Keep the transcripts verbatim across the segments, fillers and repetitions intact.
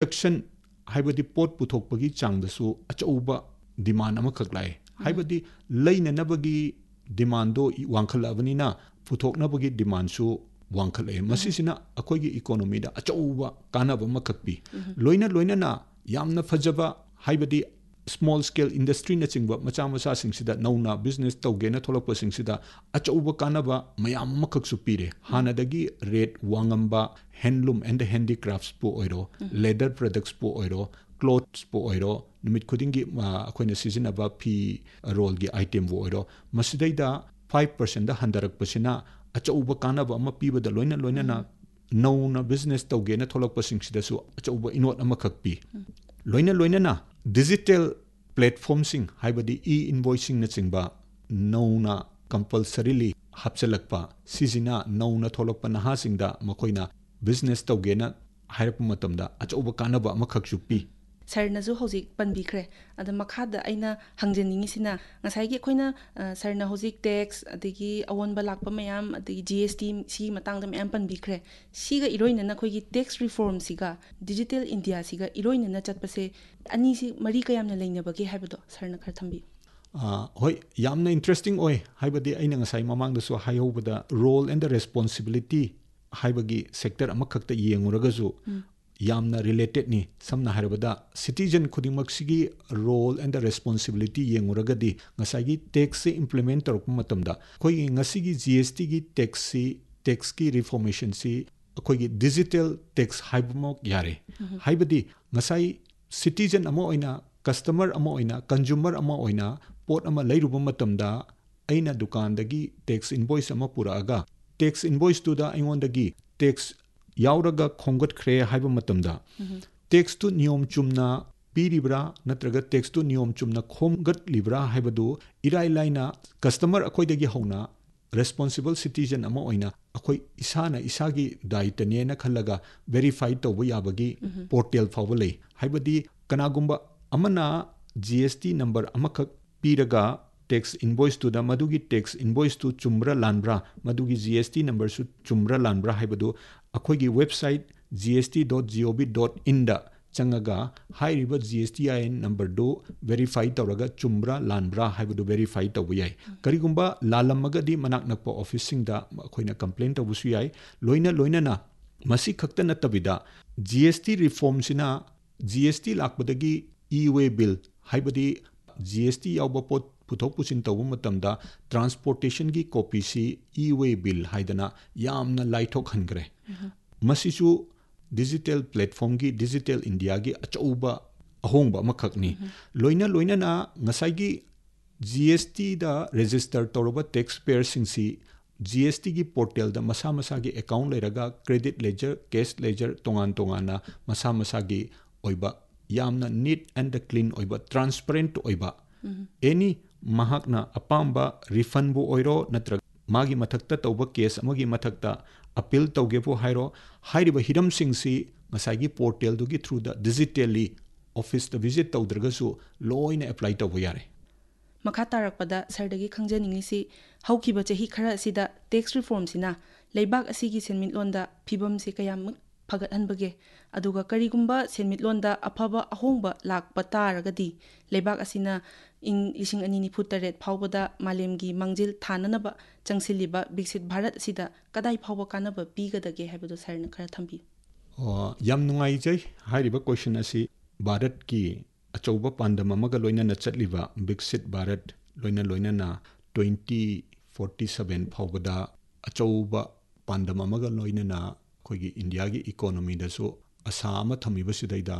production haibadi pot puthokpagi changdasu achauba demand amakak lai haibadi leinanabagi demand do wangkhalabani puthoknabagi demand su wangkhale masisina akoigi economy da achauba kanaba makakpi loina loina na yamna fajaba haibadi small scale industry na chingba macha macha singsida nauna business tawgena tholakpa singsida achauba kanaba mayam makak su pire hanadagi rate wangamba handloom and handicrafts po oiro leather products po oiro clothes po oiro numit khudingi akoina seasonaba phi roll gi item bo oiro masidaida five percent da handarak pasina achauba kanaba ama pibada loina loina na nauna business tawgena tholakpa singsida su achauba inot amakak pi loina loina na digital platform sing haibadi e-invoicing na chingba nauna compulsorily hapchalakpa sijina nauna tholakpa naha singda makoina business tawgena hairap matamda achauba kanaba amakak chupi सरनाजु हौजिक पनबिख्रे अद मखादा अइना हंजनिंगिसिना ngasai gi khoina sarna hojik tax adigi awonba lakpa mayam adigi G S T si matang da mayam panbikhre siga iroina na khoi gi tax reform siga digital india siga iroina na chatpase ani si mari kayamna leinabagi haibado sarna khar thambi Uh, hoi yamna interesting oi haibadi aina ngasai mamang da so hayobada role and the responsibility haibagi sector amakhakta yenguragazu mm. yamna related ni samna harabada citizen khudimak sigi role and the responsibility yenguragadi ngasagi tax se implement torp matamda khoi ngasigi G S T gi tax si tax ki reformation si khoi gi digital tax haibmok yare mm-hmm. haibadi ngasai citizen amo oina customer amo oina consumer amo oina pot ama leiruba matamda aina dukan dagi tax invoice ama puraaga tax invoice tu da aingondagi tax yauraga khongat khre haiba matamda mm-hmm. tax tu niyom chumna piribra natraga tax tu niyom chumna khomgat libra haibadu irai laina customer akhoi dagi hauna responsible citizen ama oina akhoi isana isagi daitane na khallaga verify tawba yabagi mm-hmm. portal fawlei haibadi kanagumba amana G S T number amakak piraga tax invoice to da madugi tax invoice to chumra lanbra madugi G S T number su chumra lanbra haibadu akhoigi website g s t dot gov dot in da changaga hairiba G S T I N number do verify tawraga chumra lanbra haibadu verify tawbu yai karigumba lalamaga di manak nakpa office sing da akhoina complaint tawbusu yai loina loina na masi khakta natabida G S T reform sina G S T lakbadagi e-way bill haibadi G S T yauba pot puthok pusin tawbu matamda transportation gi copy si e-way bill haidana yamna laithok hangre mm-hmm. masisu digital platform gi digital india gi achauba ahongba makhakni mm-hmm. loina loina na ngasai gi G S T da register toroba taxpayer singsi G S T gi portal da masa masa gi account leraga credit ledger cash ledger tongan tongana masa masa gi oiba yamna neat and clean oiba transparent oiba mm-hmm. any mahakna apamba refund bu oiro natra magi mathakta tawba case amagi mathakta appeal tawge bu hairo hairiba hiram singsi ngasagi portal du gi through the digitally office the visit tawdraga su loina apply tawba yare makha tarakpada sardagi khangjaningi si haukiba chahi khara sida tax reform sina leibak asigi senmitlonda phibam se kayam phagat hanbage aduga karigumba senmitlonda afaba ahongba lakpa taragadi leibak asina ing lising ani ni phutaret phawbada malemgi mangjil thananaba changsiliba biksit bharat asida kadai phawba kanaba pigadage haibadu sarna khara thambi oh yam nungai jai hairiba question asi bharat ki achauba pandam amaga loina na chatliba biksit bharat loina loina na twenty forty-seven phawbada achauba pandam amaga loina na khoigi india gi economy da so asama thamiba sidaida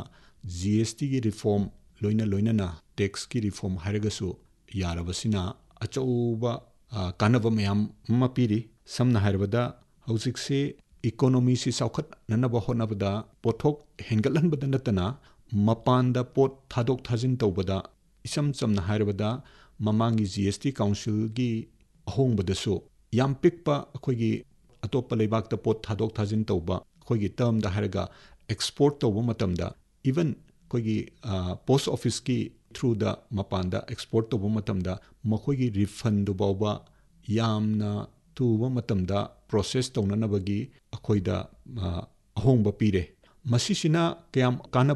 G S T gi reform loina loina na tax ki reform hairagasu yarabasina achauba kanaba mayam mapiri samna hairabada haujik se economy si saukhat nanaba honabada pothok hengalan badanatana mapanda pot thadok thajin tawbada isam chamna hairabada mamangi G S T council gi ahongbadasu yam pikpa akhoigi atopa leibak ta pot thadok thajin tawba akhoigi term da hairaga export tawba matamda even koigi uh, post office ki through the mapanda export to matamda makoigi refund do bawba yamna tu matamda process to na bagi akoida uh, ahongba pire masisina kayam kana